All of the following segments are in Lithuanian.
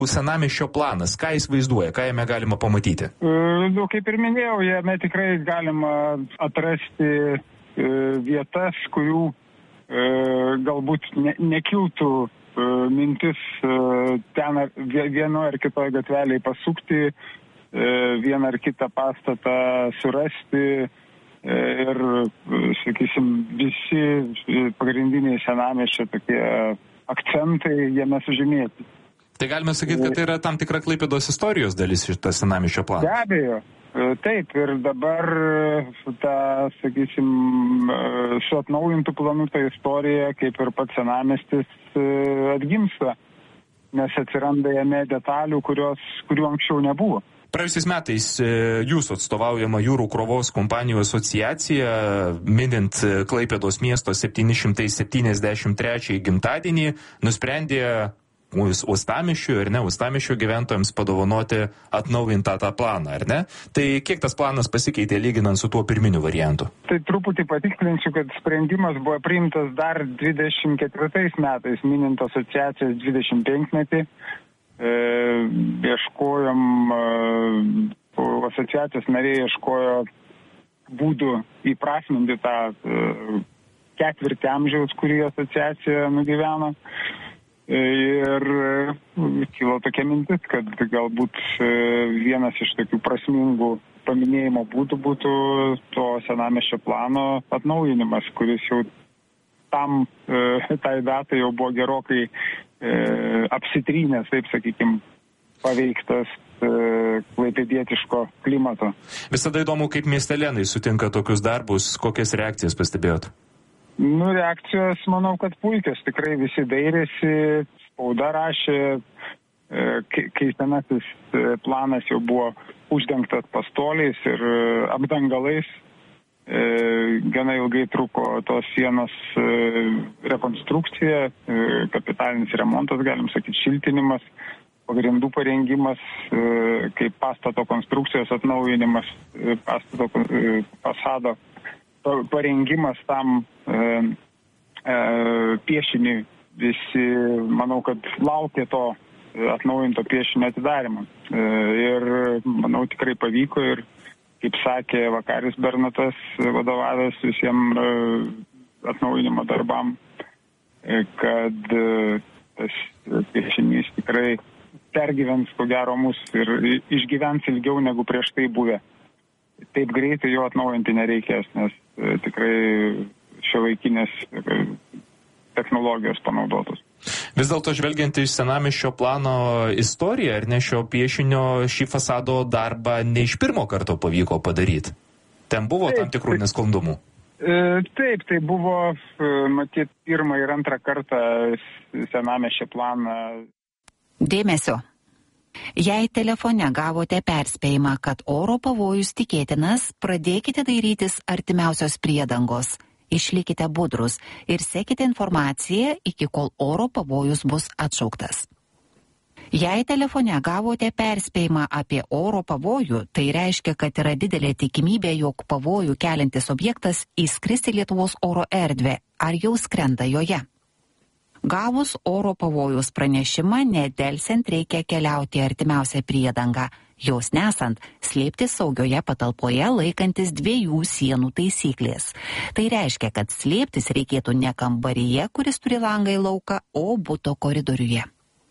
senamiesčio planas, ką jis vaizduoja, ką jame galima pamatyti? Kaip ir minėjau, jame tikrai galima atrasti vietas, kurių galbūt nekiltų mintis ten vieno ar kitoje gatvelėje pasukti, vieną ar kitą pastatą surasti ir, sakysim, visi pagrindiniai senamiesčio tokie akcentai jame sužymėti. Tai galime sakyti, kad tai yra tam tikra Klaipėdos istorijos dalis šitas senamiesčio planas? Be abejo. Taip, ir dabar ta, sakysim, su atnaujintų planų ta istorija, kaip ir pats senamiestis, atgimsta, nes atsiranda jame detalių, kurių anksčiau nebuvo. Praėjusiais metais jūsų atstovaujama jūrų krovos kompanijų asociacija, minint Klaipėdos miesto 773 gimtadienį, nusprendė uostamiesčių ir ne uostamiesčių gyventojams padovanoti atnaujintą tą planą, ar ne? Tai kiek tas planas pasikeitė lyginant su tuo pirminiu variantu? Tai truputį patikslinsiu, kad sprendimas buvo priimtas dar 24 metais, minint asociacijos 25-metį. Asociacijos nariai ieškojo būdų įprasminti tą ketvirtį amžiaus, kurį asociacija nugyveno. Ir kilo tokia mintis, kad galbūt vienas iš tokių prasmingų paminėjimo būdų būtų to senamiesčio plano atnaujinimas, kuris jau tai datai jau buvo gerokai apsitrynęs, taip sakykim, paveiktas klaipėdietiško klimato. Visada įdomu, kaip miestelėnai sutinka tokius darbus, kokias reakcijas pastebėjot? Reakcijos, manau, kad puikios. Tikrai visi dairėsi, spauda rašė, kai senasis planas jau buvo uždengtas pastoliais ir apdangalais. Gana ilgai truko tos sienos rekonstrukcija, kapitalinis remontas, galim sakyti, šiltinimas, pagrindų parengimas, kaip pastato konstrukcijos atnaujinimas, pastato fasado parengimas tam piešinį. Visi, manau, kad laukia to atnaujinto piešinio atidarimo. Ir, manau, tikrai pavyko ir, kaip sakė Vakaris Bernatas, vadovavęs visiems atnaujinimo darbam, kad tas piešinys tikrai pergyvens, ko gero, mus ir išgyvens ilgiau negu prieš tai buvę. Taip greitai jo atnaujinti nereikės, nes tikrai šiuolaikinės technologijos panaudotos. Vis dėlto žvelgiant iš senamiesčio plano istoriją, ar ne šio piešinio, šį fasado darbą ne iš pirmo karto pavyko padaryti? Ten buvo tam tikrų nesklandumų? Taip, tai buvo, matyt, pirmą ir antrą kartą senamiesčio planą. Dėmesio! Jei telefone gavote perspėjimą, kad oro pavojus tikėtinas, pradėkite dairytis artimiausios priedangos. Išlikite budrus ir sekite informaciją, iki kol oro pavojus bus atšauktas. Jei telefone gavote perspėjimą apie oro pavojų, tai reiškia, kad yra didelė tikimybė, jog pavojų keliantis objektas įskris į Lietuvos oro erdvę ar jau skrenda joje. Gavus oro pavojus pranešimą, nedelsiant reikia keliauti artimiausią priedangą. Jos nesant, slėptis saugioje patalpoje laikantis 2 sienų taisyklės. Tai reiškia, kad slėptis reikėtų ne kambaryje, kuris turi langą į lauką, o buto koridoriuje.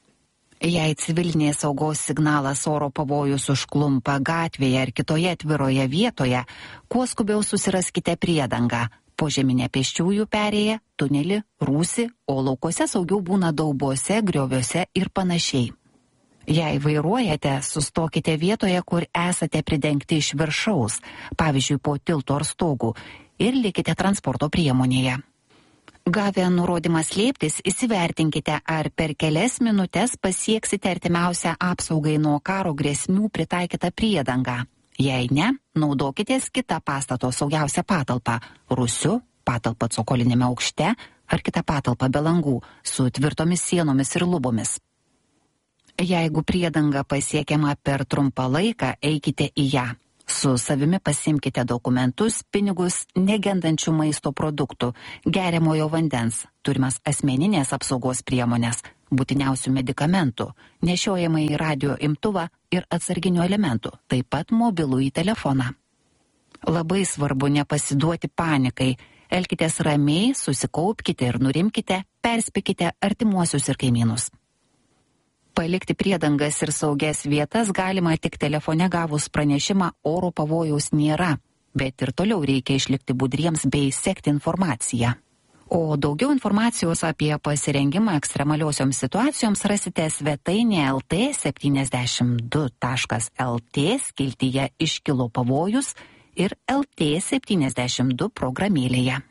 Jei civilinės saugos signalas oro pavojus užklumpa gatvėje ar kitoje atviroje vietoje, kuo skubiau susiraskite priedangą. Požeminė pėsčiųjų perėja, tunelį, rūsį, o laukose saugiau būna daubose, grioviuose ir panašiai. Jei vairuojate, sustokite vietoje, kur esate pridengti iš viršaus, pavyzdžiui, po tilto ar stogų, ir likite transporto priemonėje. Gavę nurodymą slėptis, įsivertinkite, ar per kelias minutes pasieksite artimiausią apsaugai nuo karo grėsmių pritaikytą priedangą. Jei ne, naudokitės kitą pastato saugiausią patalpą – rūsiu, patalpą cokolinėme aukšte ar kitą patalpą be langų su tvirtomis sienomis ir lubomis. Jeigu priedanga pasiekiama per trumpą laiką, eikite į ją. Su savimi pasimkite dokumentus, pinigus, negendančių maisto produktų, geriamojo vandens, turimas asmeninės apsaugos priemonės, būtiniausių medikamentų, nešiojamą į radio imtuvą ir atsarginių elementų, taip pat mobilųjį telefoną. Labai svarbu nepasiduoti panikai. Elkitės ramiai, susikaupkite ir nurimkite, perspėkite artimuosius ir kaimynus. Palikti priedangas ir saugias vietas galima tik telefone gavus pranešimą oro pavojaus nėra, bet ir toliau reikia išlikti budriems bei sekti informaciją. O daugiau informacijos apie pasirengimą ekstremaliosioms situacijoms rasite svetainėje lt72.lt skiltyje iškilo pavojus ir LT72 programėlėje.